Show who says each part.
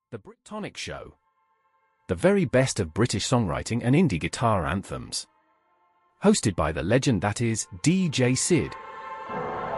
Speaker 1: The Brittonic Show. The very best of British songwriting and indie guitar anthems. Hosted by the legend that is DJ Sid.